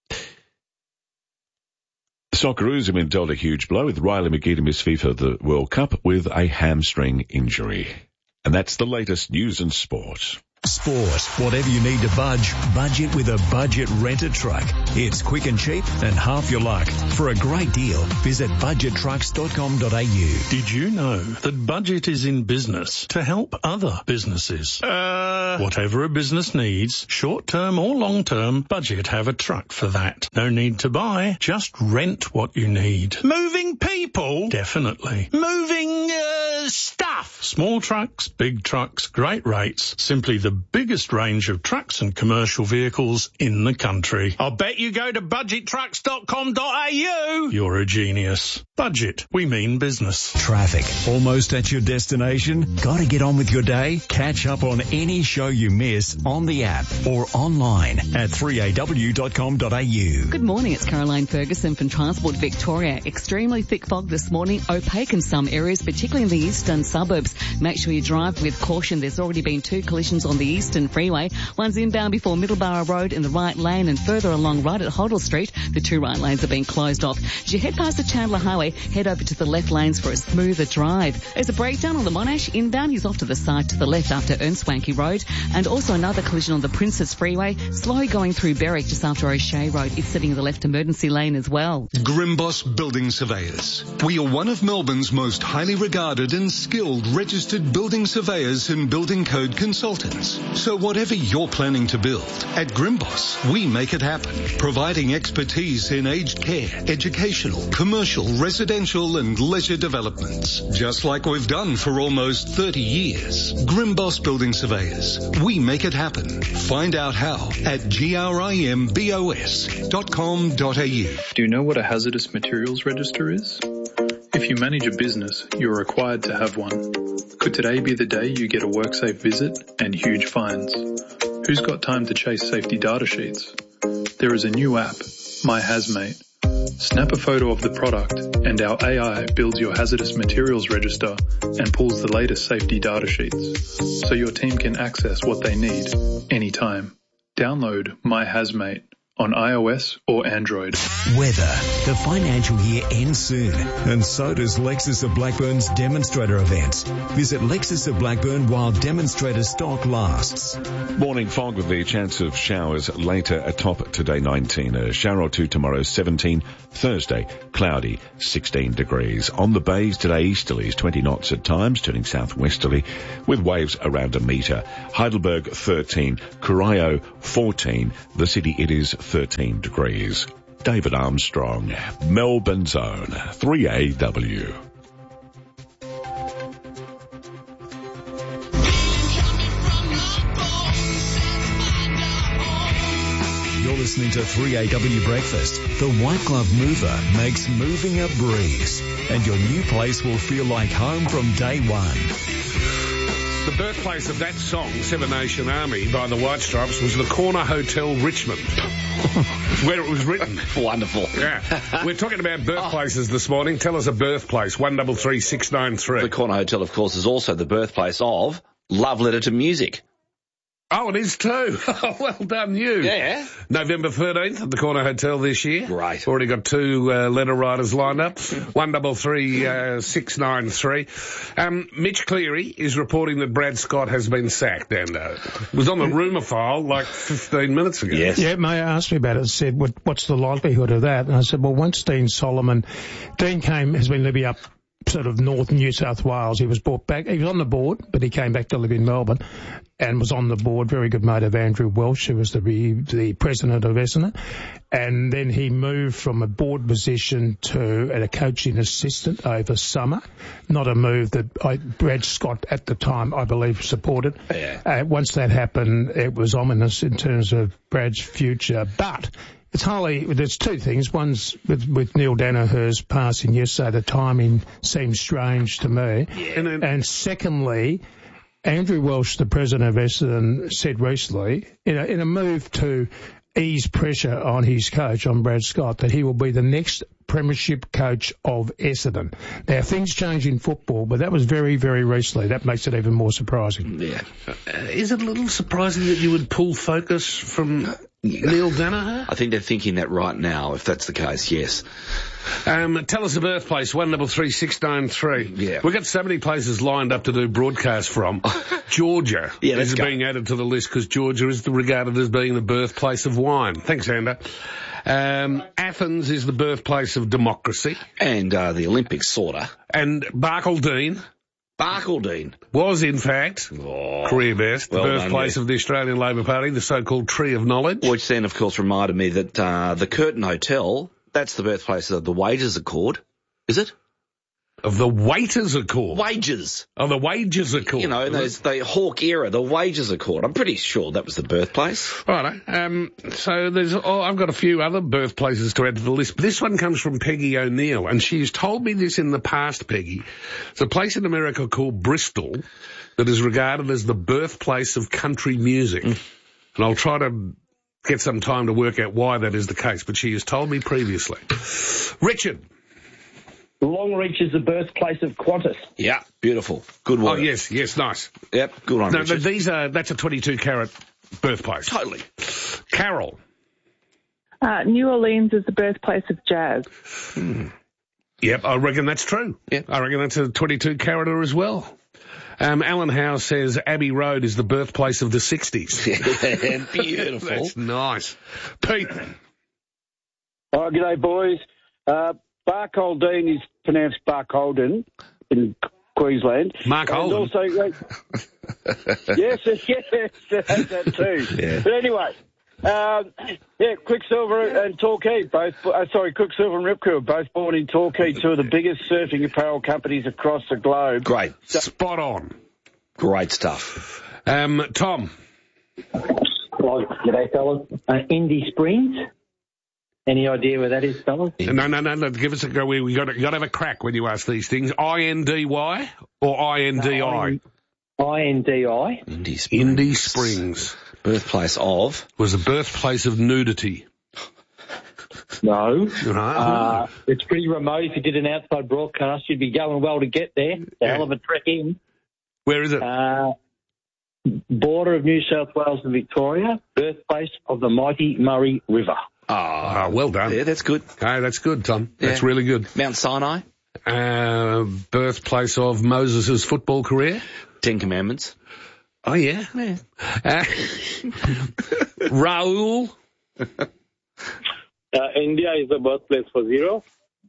The Socceroos have been dealt a huge blow with Riley McGee to miss FIFA the World Cup with a hamstring injury. And that's the latest news and sport. Sport. Whatever you need to budget with a Budget Rent-A-Truck. It's quick and cheap and half your luck. For a great deal, visit budgettrucks.com.au. Did you know that Budget is in business to help other businesses? Whatever a business needs, short-term or long-term, Budget have a truck for that. No need to buy, just rent what you need. Moving people? Definitely. Moving, stuff. Small trucks, big trucks, great rates. Simply the biggest range of trucks and commercial vehicles in the country. I'll bet you go to budgettrucks.com.au. You're a genius. Budget. We mean business. Traffic. Almost at your destination? Gotta get on with your day? Catch up on any show you miss on the app or online at 3aw.com.au. Good morning, it's Caroline Ferguson from Transport Victoria. Extremely thick fog this morning, opaque in some areas, particularly in the eastern suburbs. Make sure you drive with caution. There's already been 2 collisions on the Eastern Freeway. One's inbound before Middleborough Road in the right lane, and further along right at Hoddle Street, the 2 right lanes are being closed off. As you head past the Chandler Highway, head over to the left lanes for a smoother drive. There's a breakdown on the Monash inbound. He's off to the side to the left after Ernst Swanky Road. And also another collision on the Princess Freeway, slow going through Berwick just after O'Shea Road. It's sitting in the left emergency lane as well. Grimboss Building Surveyors. We are one of Melbourne's most highly regarded and skilled registered building surveyors and building code consultants. So whatever you're planning to build, at Grimboss, we make it happen, providing expertise in aged care, educational, commercial, residential and leisure developments. Just like we've done for almost 30 years. Grimboss Building Surveyors. We make it happen. Find out how at grimbos.com.au. Do you know what a hazardous materials register is? If you manage a business, you're required to have one. Could today be the day you get a WorkSafe visit and huge fines? Who's got time to chase safety data sheets? There is a new app, My Hazmate. Snap a photo of the product and our AI builds your hazardous materials register and pulls the latest safety data sheets so your team can access what they need anytime. Download My Hazmate on iOS or Android. Weather. The financial year ends soon, and so does Lexus of Blackburn's demonstrator events. Visit Lexus of Blackburn while demonstrator stock lasts. Morning fog with the chance of showers later atop today 19. A shower or two tomorrow 17. Thursday cloudy 16 degrees. On the bays today easterlies 20 knots at times, turning southwesterly with waves around a metre. Heidelberg 13. Corio 14. The city it is 13 degrees. David Armstrong, Melbourne Zone, 3AW. You're listening to 3AW Breakfast. The White Glove Mover makes moving a breeze, and your new place will feel like home from day one. The birthplace of that song, Seven Nation Army, by the White Stripes, was the Corner Hotel, Richmond. Where it was written. Wonderful. Yeah. We're talking about birthplaces this morning. Tell us a birthplace. 133693. The Corner Hotel, of course, is also the birthplace of Love Letter to Music. Oh, it is too. Well done, you. Yeah. November 13th at the Corner Hotel this year. Great. Already got two letter writers lined up. 133693. Mitch Cleary is reporting that Brad Scott has been sacked, Dando. It was on the rumour file like 15 minutes ago. Yes. Yeah, May asked me about it, said, what's the likelihood of that? And I said, well, once Dean has been living up sort of north New South Wales. He was brought back. He was on the board, but he came back to live in Melbourne and was on the board. Very good mate of Andrew Welsh, who was the president of Essendon. And then he moved from a board position to a coaching assistant over summer. Not a move that Brad Scott at the time, I believe, supported. Yeah. Once that happened, it was ominous in terms of Brad's future. But there's two things. One's with Neil Danaher's passing yesterday, the timing seems strange to me. Yeah. And secondly, Andrew Welsh, the president of Essendon, said recently, in a move to ease pressure on his coach, on Brad Scott, that he will be the next premiership coach of Essendon. Now, things change in football, but that was very, very recently. That makes it even more surprising. Yeah. Is it a little surprising that you would pull focus from Neil Danaher? I think they're thinking that right now, if that's the case, yes. Tell us a birthplace, 133693. Yeah. We've got so many places lined up to do broadcasts from. Georgia is being added to the list because Georgia is regarded as being the birthplace of wine. Thanks, Ander. Athens is the birthplace of democracy. And the Olympics, sorta. And Barcaldine was, in fact, career best, the birthplace of the Australian Labor Party, the so-called Tree of Knowledge. Which then, of course, reminded me that the Curtin Hotel, that's the birthplace of the Wages Accord, is it? Of the Waiters Accord? Wages. Oh, the Wages Accord. You know, the Hawke era, the Wages Accord. I'm pretty sure that was the birthplace. Right. So I've got a few other birthplaces to add to the list, but this one comes from Peggy O'Neill, and she's told me this in the past, Peggy. It's a place in America called Bristol that is regarded as the birthplace of country music. And I'll try to get some time to work out why that is the case, but she has told me previously. Richard. Longreach is the birthplace of Qantas. Yeah, beautiful. Good work. Oh, yes, nice. Yep, good on, Richard. That's a 22-carat birthplace. Totally. Carol. New Orleans is the birthplace of jazz. Yep, I reckon that's true. Yep. I reckon that's a 22-carater as well. Alan Howe says Abbey Road is the birthplace of the 60s. Yeah, beautiful. That's nice. Pete. Oh, g'day, boys. Barcaldine is pronounced Barcaldine in Queensland. Mark Holden. Also, yes, that too. Yeah. But anyway, Quicksilver and Torquay Quicksilver and Rip Curl are both born in Torquay, two of the biggest surfing apparel companies across the globe. Great. Spot on. Great stuff. Tom. Hello, g'day, fellas. Indy Springs. Any idea where that is, fellas? No. Give us a go. We got to have a crack when you ask these things. INDY or INDI? INDI. Indy Springs. Birthplace of? Was the birthplace of nudity. No. Right. It's pretty remote. If you did an outside broadcast, you'd be going well to get there. It's a hell of a trek in. Where is it? Border of New South Wales and Victoria, birthplace of the mighty Murray River. Oh, well done. Yeah, that's good. Oh, that's good, Tom. That's really good. Mount Sinai? Birthplace of Moses' football career? 10 Commandments. Oh, yeah? Raoul? India is the birthplace for zero.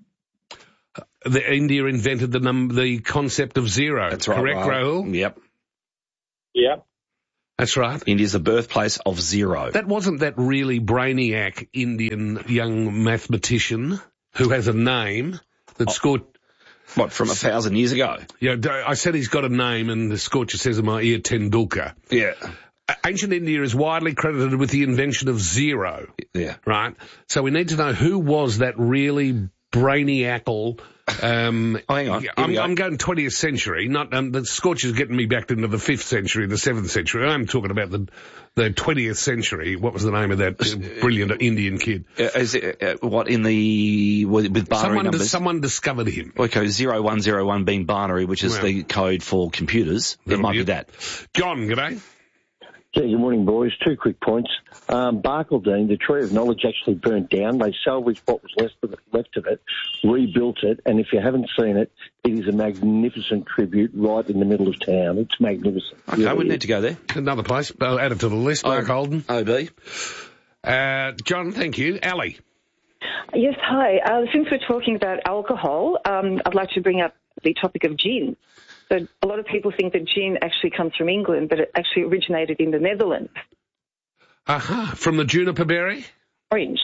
India invented the concept of zero. That's right. Correct, Rahul? Yep. Yep. That's right. India's the birthplace of zero. That wasn't that really brainiac Indian young mathematician who has a name that scored... What, from 1,000 years ago? Yeah, I said he's got a name and the scorcher says in my ear, Tendulkar. Yeah. Ancient India is widely credited with the invention of zero. Yeah. Right? So we need to know who was that really brainiacal... hang on. I'm going 20th century. Not the Scorcher's getting me back into the 5th century, the 7th century. I'm talking about the 20th century. What was the name of that brilliant Indian kid? Is it, with binary numbers? Someone discovered him. Okay, 0101 being binary, which is the code for computers. It might be that. John, g'day. Yeah, good morning, boys. 2 quick points. Barcaldine, the Tree of Knowledge actually burnt down. They salvaged what was left of it, rebuilt it, and if you haven't seen it, it is a magnificent tribute right in the middle of town. It's magnificent. Okay, really we need to go there. Another place. I'll add it to the list. Mark Holden. OB. John, thank you. Ali. Yes, hi. Since we're talking about alcohol, I'd like to bring up the topic of gin. So a lot of people think that gin actually comes from England, but it actually originated in the Netherlands. From the juniper berry? Orange.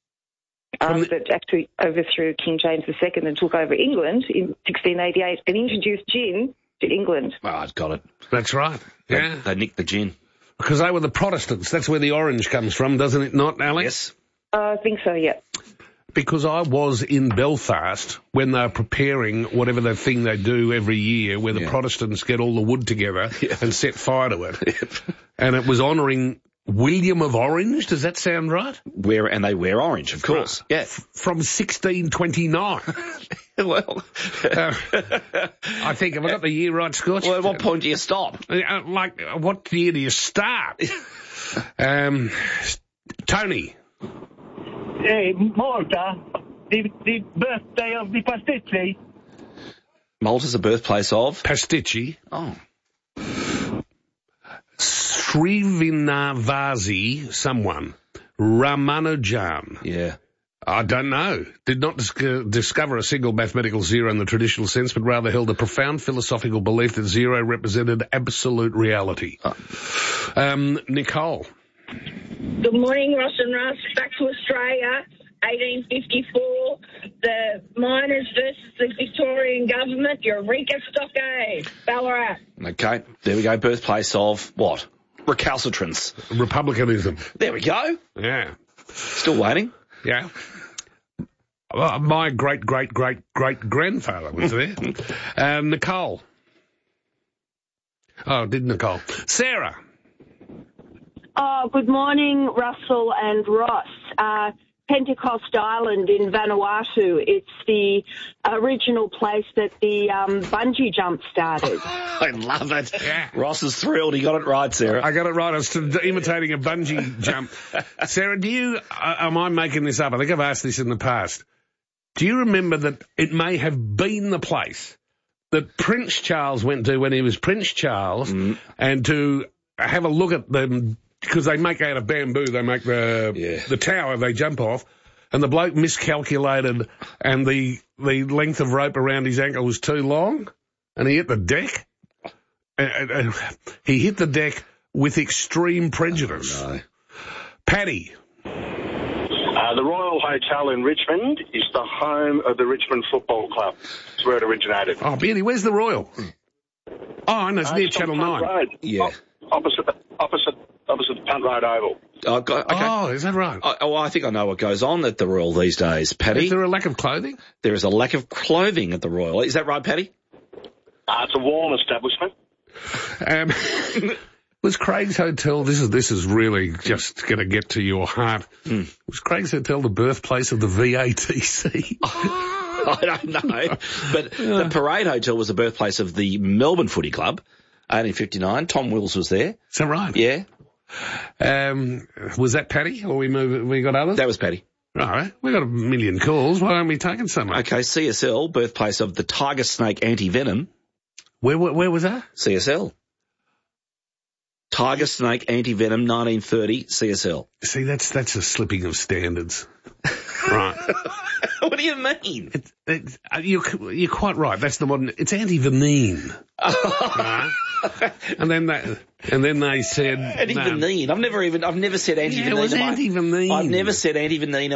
That actually overthrew King James II and took over England in 1688 and introduced gin to England. Oh, I've got it. That's right. Yeah. They nicked the gin. Because they were the Protestants. That's where the orange comes from, doesn't it not, Alex? Yes. I think so, yeah. Because I was in Belfast when they were preparing whatever the thing they do every year where the Protestants get all the wood together and set fire to it. Yep. And it was honouring William of Orange. Does that sound right? And they wear orange, of course. Yeah. From 1629. Well. I think, have I got the year right, Scorch? Well, at what point do you stop? What year do you start? Tony. Hey, Malta, the birthday of the pasticci. Malta's the birthplace of? Pasticci. Oh. Srinivasi, someone. Ramanujan. Yeah. I don't know. Did not discover a single mathematical zero in the traditional sense, but rather held a profound philosophical belief that zero represented absolute reality. Nicole. Good morning, Ross and Russ. Back to Australia, 1854. The miners versus the Victorian government, Eureka Stockade, Ballarat. Okay, there we go. Birthplace of what? Recalcitrance. Republicanism. There we go. Yeah. Still waiting. Yeah. My great-great-great-great-grandfather was there. Nicole. Oh, did Nicole. Sarah. Oh, good morning, Russell and Ross. Pentecost Island in Vanuatu. It's the original place that the bungee jump started. I love it. Yeah. Ross is thrilled. He got it right, Sarah. I got it right. I was imitating a bungee jump. Sarah, am I making this up? I think I've asked this in the past. Do you remember that it may have been the place that Prince Charles went to when he was Prince Charles, and to have a look at them, because they make out of bamboo, they make the tower they jump off, and the bloke miscalculated, and the length of rope around his ankle was too long, and he hit the deck. He hit the deck with extreme prejudice. Oh, no. Paddy. The Royal Hotel in Richmond is the home of the Richmond Football Club. It's where it originated. Oh, beauty. Where's the Royal? Oh, and it's near Channel 9. Road. Yeah. Opposite the Punt Road Oval. Okay. Oh, is that right? I think I know what goes on at the Royal these days, Paddy. Is there a lack of clothing? There is a lack of clothing at the Royal. Is that right, Paddy? It's a warm establishment. Was Craig's Hotel, this is really just going to get to your heart, was Craig's Hotel the birthplace of the VATC? I don't know. But the Parade Hotel was the birthplace of the Melbourne Footy Club, 1859. Tom Wills was there. Is that right? Yeah. Was that Paddy, or we got others? That was Paddy. All right. We got a million calls. Why aren't we taking some? Okay, CSL, birthplace of the Tiger Snake Anti-Venom. Where was that? CSL. Tiger Snake Anti-Venom, 1930, CSL. See, that's a slipping of standards. Right. What do you mean? You're quite right. That's the modern. It's anti-venene. Right? And then they said anti-venene. I've never said anti-venene. Yeah, it was anti-venene. I've never said anti-venene